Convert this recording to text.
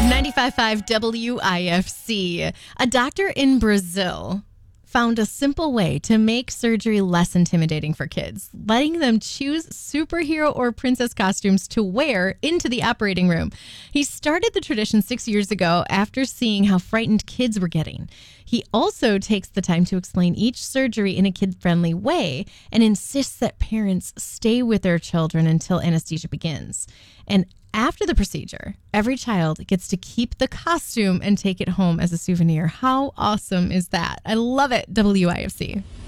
95.5 WIFC. A doctor in Brazil found a simple way to make surgery less intimidating for kids, letting them choose superhero or princess costumes to wear into the operating room. He started the tradition 6 years ago after seeing how frightened kids were getting. He also takes the time to explain each surgery in a kid-friendly way and insists that parents stay with their children until anesthesia begins. And after the procedure, every child gets to keep the costume and take it home as a souvenir. How awesome is that? I love it, WIFC.